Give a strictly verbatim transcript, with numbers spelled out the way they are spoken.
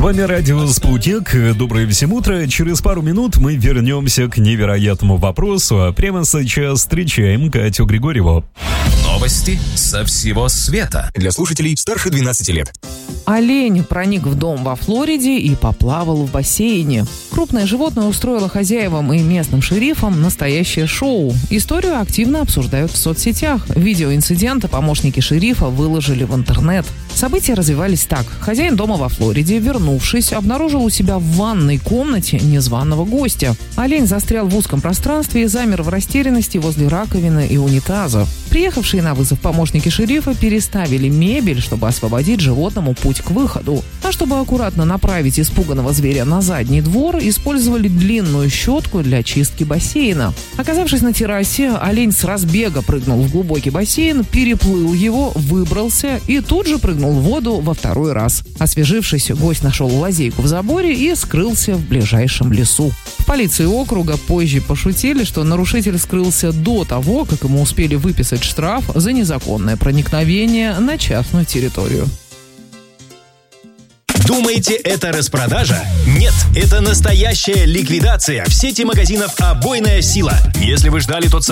вами радио «Спутник». Доброе всем утро. Через пару минут мы вернемся к невероятному вопросу. А прямо сейчас встречаем Катю Григорьеву. Новости со всего света. Для слушателей старше двенадцати лет. Олень проник в дом во Флориде и поплавал в бассейне. Крупное животное устроило хозяевам и местным шерифам настоящее шоу. Историю активно обсуждают в соцсетях. Видео инцидента помощники шерифа выложили в интернет. События развивались так. Хозяин дома во Флориде, вернувшись, обнаружил у себя в ванной комнате незваного гостя. Олень застрял в узком пространстве и замер в растерянности возле раковины и унитаза. Приехавшие на вызов помощники шерифа переставили мебель, чтобы освободить животному путь к выходу. А чтобы аккуратно направить испуганного зверя на задний двор, использовали длинную щетку для чистки бассейна. Оказавшись на террасе, олень с разбега прыгнул в глубокий бассейн, переплыл его, выбрался и тут же прыгнул в воду во второй раз. Освежившись, гость нашел лазейку в заборе и скрылся в ближайшем лесу. В полиции округа позже пошутили, что нарушитель скрылся до того, как ему успели выписать штраф за незаконное проникновение на частную территорию. Думаете, это распродажа? Нет, это настоящая ликвидация в сети магазинов «Обойная сила». Если вы ждали тот самый